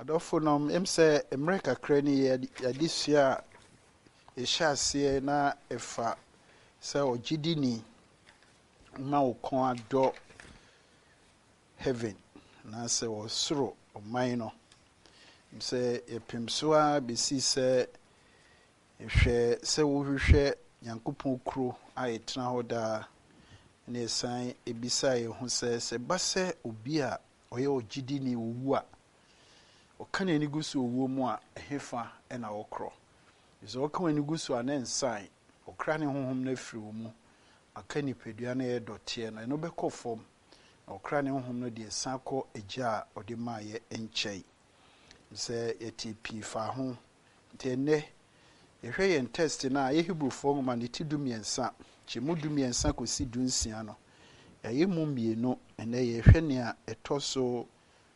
Adolfonom say America crane this year a shall na efa say o gidini ma o kon ado heaven na say o soro o man say epim so a besi say ehwe say wo hwehwe Nyankopon kuro a etena ho da na esan ebisa ye ho say base obi a oye ogidini owu a oka na ni gusu owu mu a hefa na okro iso oka wani gusu ana ensan okra ne honhom na firi wo mu aka ni pedua na ye dote na no beko fom okra ne honhom no de sanko agya a ode ma ye enchei se yetipi fa ho tene yehwe yen test na ye Hebrew fo ma ne tidumiensa chimudumiensa kosi dunsia no ye mu mienu ene yehwe ne a etoso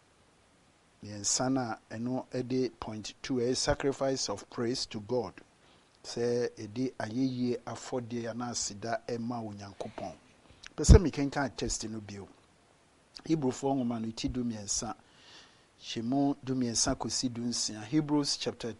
yensana eno ede point 2 a sacrifice of praise to God say ede ayeye afode ya na asida ema onyankopon pese mi kenkan test no bio Hebrew fo ngoma no tidumiensa chimu dumiensa kosi dunsia Hebrews chapter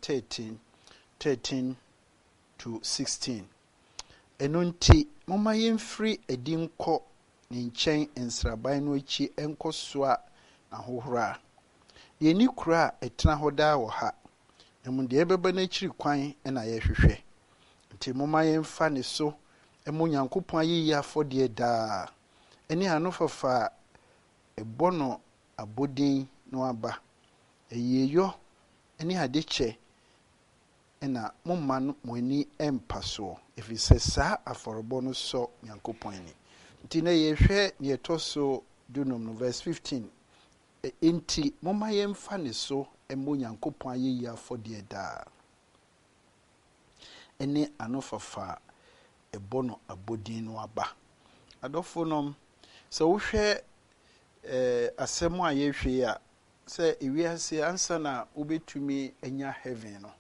13 to 16 enunti moma yemfiri edinko ne nchen ensraban no achi enkosoa na hohora yeni kura etena hoda wo ha emunde ebeba na chiri kwan na yehwehwe nti moma yemfa ne so emu Nyankopon ayi afode da eni anofafa ebono abodin no aba eyeyo eni adeche ena momma no moni empaso efise sa aforobo no so Nyankopon ni nti na yehwe ne etoso dunum no verse 15 enti moma yemfa ne so emu Nyankopon ayi afode da eni anofafa ebono abodin no aba adofonom so wohwe asemo a yehwe a se ewiase ansa na obetumi enya heaven no